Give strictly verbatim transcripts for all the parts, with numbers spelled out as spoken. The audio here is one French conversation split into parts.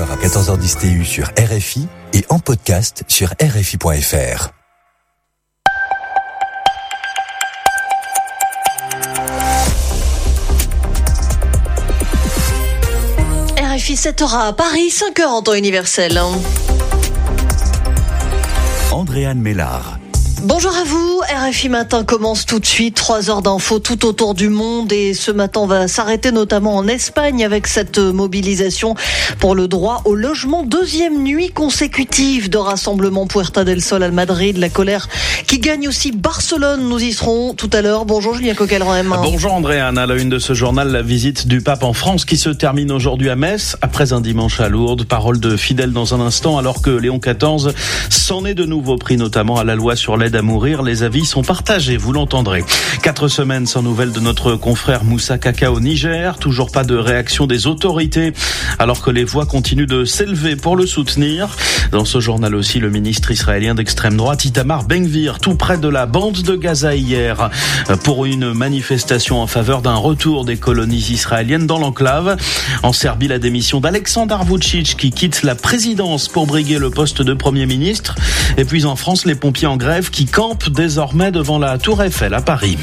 heures à quatorze heures dix T U sur R F I et en podcast sur R F I point F R. R F I sept heures à Paris, cinq heures en temps universel. Andréane Mélard. Bonjour à vous, R F I Matin commence tout de suite, trois heures d'infos tout autour du monde et ce matin on va s'arrêter notamment en Espagne avec cette mobilisation pour le droit au logement. Deuxième nuit consécutive de rassemblement Puerta del Sol à Madrid, la colère qui gagne aussi Barcelone, nous y serons tout à l'heure. Bonjour Julien Coquelrem. Bonjour Andréane, à la une de ce journal, la visite du pape en France qui se termine aujourd'hui à Metz, après un dimanche à Lourdes. Parole de fidèles dans un instant, alors que Léon quatorze s'en est de nouveau pris notamment à la loi sur l'aide à mourir. Les avis sont partagés, vous l'entendrez. Quatre semaines sans nouvelles de notre confrère Moussa Kaka au Niger. Toujours pas de réaction des autorités, alors que les voix continuent de s'élever pour le soutenir. Dans ce journal aussi, le ministre israélien d'extrême droite Itamar Ben-Gvir, tout près de la bande de Gaza hier, pour une manifestation en faveur d'un retour des colonies israéliennes dans l'enclave. En Serbie, la démission d'Aleksandar Vučić qui quitte la présidence pour briguer le poste de Premier ministre. Et puis en France, les pompiers en grève qui campent désormais devant la Tour Eiffel à Paris.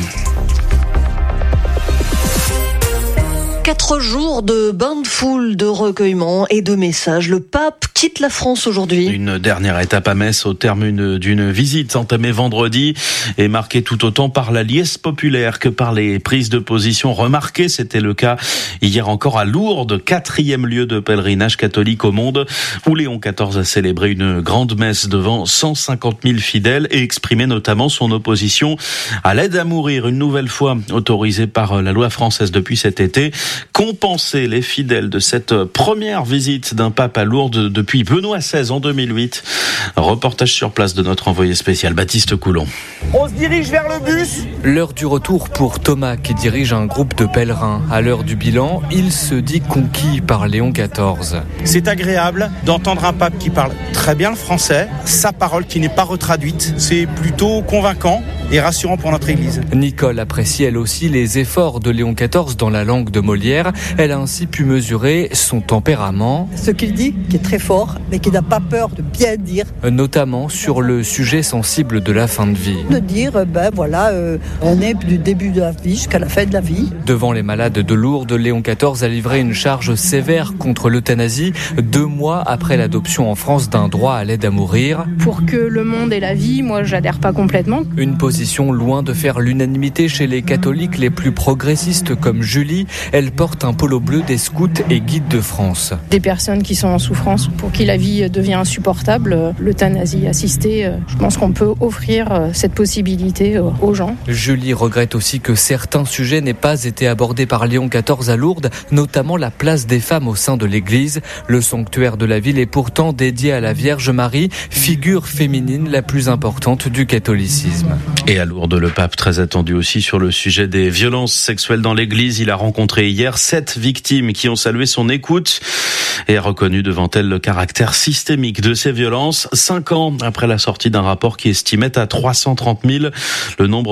Quatre jours de bain de foule, de recueillement et de messages. Le pape quitte la France aujourd'hui. Une dernière étape à Metz au terme une, d'une visite entamée vendredi et marquée tout autant par la liesse populaire que par les prises de position remarquées. C'était le cas hier encore à Lourdes, quatrième lieu de pèlerinage catholique au monde, où Léon quatorze a célébré une grande messe devant cent cinquante mille fidèles et exprimé notamment son opposition à l'aide à mourir, une nouvelle fois autorisée par la loi française depuis cet été. Compenser les fidèles de cette première visite d'un pape à Lourdes depuis Benoît seize en deux mille huit. Reportage sur place de notre envoyé spécial Baptiste Coulon. On se dirige vers le bus. L'heure du retour pour Thomas qui dirige un groupe de pèlerins. À l'heure du bilan, il se dit conquis par Léon quatorze. C'est agréable d'entendre un pape qui parle très bien le français, sa parole qui n'est pas retraduite. C'est plutôt convaincant et rassurant pour notre Église. Nicole apprécie elle aussi les efforts de Léon quatorze dans la langue de Molière. Elle a ainsi pu mesurer son tempérament. Ce qu'il dit, qui est très fort, mais qui n'a pas peur de bien dire. Notamment sur le sujet sensible de la fin de vie. De dire, ben voilà, euh, on est du début de la vie jusqu'à la fin de la vie. Devant les malades de Lourdes, Léon quatorze a livré une charge sévère contre l'euthanasie, deux mois après l'adoption en France d'un droit à l'aide à mourir. Pour que le monde ait la vie, moi j'adhère pas complètement. Une position loin de faire l'unanimité chez les catholiques les plus progressistes comme Julie. Elle porte un polo bleu des scouts et guides de France. Des personnes qui sont en souffrance, pour qui la vie devient insupportable, l'euthanasie assistée, je pense qu'on peut offrir cette possibilité aux gens. Julie regrette aussi que certains sujets n'aient pas été abordés par Léon quatorze à Lourdes, notamment la place des femmes au sein de l'Église. Le sanctuaire de la ville est pourtant dédié à la Vierge Marie, figure féminine la plus importante du catholicisme. Et à Lourdes, le pape très attendu aussi sur le sujet des violences sexuelles dans l'Église. Il a rencontré hier sept victimes qui ont salué son écoute et a reconnu devant elles le caractère systémique de ces violences. Cinq ans après la sortie d'un rapport qui estimait à trois cent trente mille le nombre